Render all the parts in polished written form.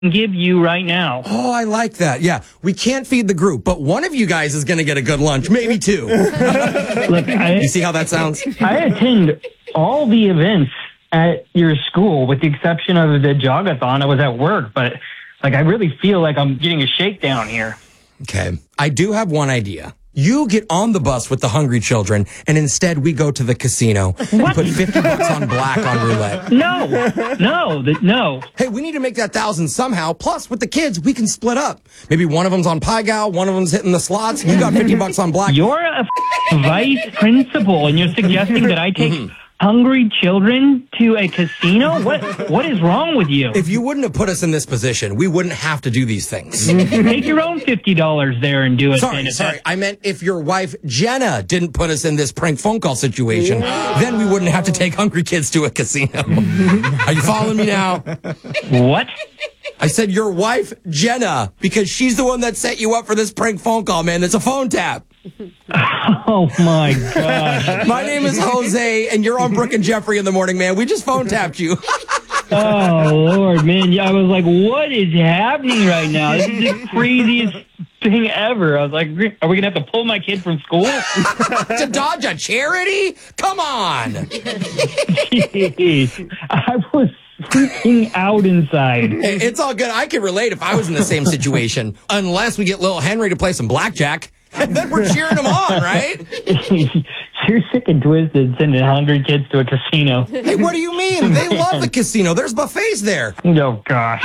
give you right now. Oh, I like that. Yeah, we can't feed the group, but one of you guys is going to get a good lunch, maybe two. Look, You see how that sounds? I attend all the events at your school, with the exception of the jogathon. I was at work, but I really feel like I'm getting a shakedown here. Okay, I do have one idea. You get on the bus with the hungry children, and instead we go to the casino and put $50 on black on roulette. No. Hey, we need to make that 1,000 somehow. Plus, with the kids, we can split up. Maybe one of them's on Pie Gal, one of them's hitting the slots. You got $50 on black. You're a vice principal, and you're suggesting that I take hungry children to a casino? What is wrong with you? If you wouldn't have put us in this position, we wouldn't have to do these things. Take your own $50 there and do it. Sorry. I meant if your wife, Jenna, didn't put us in this prank phone call situation, then we wouldn't have to take hungry kids to a casino. Are you following me now? What? I said your wife, Jenna, because she's the one that set you up for this prank phone call, man. It's a phone tap. Oh, my God. My name is Jose, and you're on Brooke and Jeffrey in the morning, man. We just phone tapped you. Oh, Lord, man. I was like, what is happening right now? This is the craziest thing ever. I was like, are we going to have to pull my kid from school? To dodge a charity? Come on. Jeez. I was freaking out inside. Hey, it's all good. I can relate if I was in the same situation. Unless we get little Henry to play some blackjack. And then we're cheering him on, right? You're sick and twisted sending hungry kids to a casino. Hey, what do you mean? They love the casino. There's buffets there. Oh, gosh.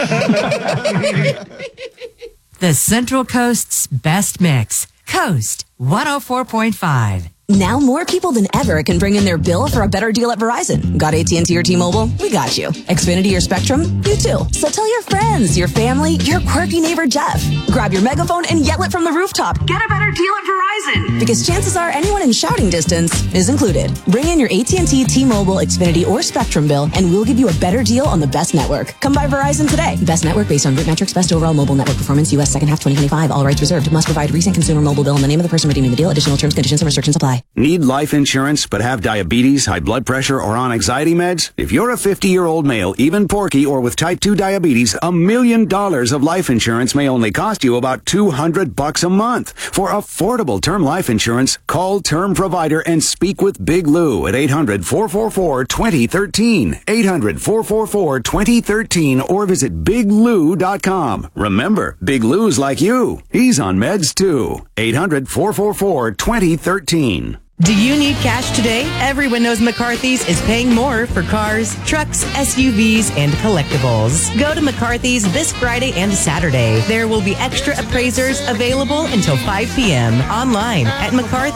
The Central Coast's best mix. Coast 104.5. Now more people than ever can bring in their bill for a better deal at Verizon. Got AT&T or T-Mobile? We got you. Xfinity or Spectrum? You too. So tell your friends, your family, your quirky neighbor Jeff. Grab your megaphone and yell it from the rooftop. Get a better deal at Verizon. Because chances are anyone in shouting distance is included. Bring in your AT&T, T-Mobile, Xfinity, or Spectrum bill and we'll give you a better deal on the best network. Come by Verizon today. Best network based on root metrics, best overall mobile network performance, U.S. second half 2025. All rights reserved. Must provide recent consumer mobile bill and the name of the person redeeming the deal. Additional terms, conditions, and restrictions apply. Need life insurance but have diabetes, high blood pressure, or on anxiety meds? If you're a 50-year-old male, even porky, or with type 2 diabetes, $1 million of life insurance may only cost you about $200 a month. For affordable term life insurance, call Term Provider and speak with Big Lou at 800-444-2013. 800-444-2013 or visit biglou.com. Remember, Big Lou's like you. He's on meds too. 800-444-2013. Do you need cash today? Everyone knows McCarthy's is paying more for cars, trucks, SUVs, and collectibles. Go to McCarthy's this Friday and Saturday. There will be extra appraisers available until 5 p.m. online at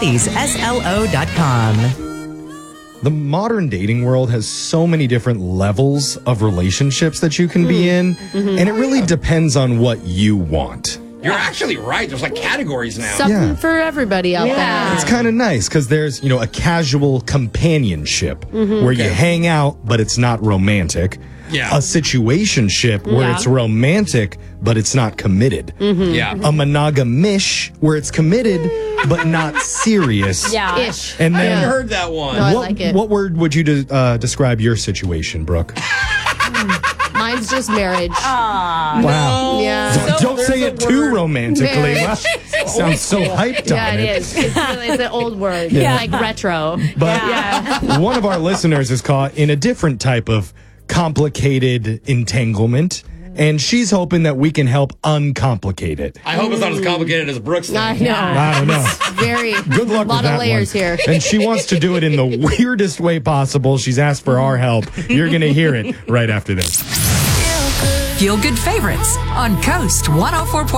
mccarthyslo.com. The modern dating world has so many different levels of relationships that you can be in, and it really depends on what you want. You're actually right. There's like categories now. Something for everybody out there. It's kind of nice because there's, a casual companionship where you hang out, but it's not romantic. Yeah. A situationship where it's romantic, but it's not committed. Yeah. A monogamish where it's committed, but not serious. Yeah. Ish. And I then, haven't heard that one. No, I like it. What word would you describe your situation, Brooke? Mine's just marriage. Wow. Yeah. Don't say it too romantically. Sounds so hyped Yeah, on it it. is. It's an old word. Yeah. Like retro. But one of our listeners is caught in a different type of complicated entanglement, and she's hoping that we can help uncomplicate it. I hope it's not as complicated as Brooks thing. I know. I don't know. Very Good luck lot with that of layers one. here. And she wants to do it in the weirdest way possible. She's asked for our help. You're going to hear it right after this. Feel Good Favorites on Coast 104.5.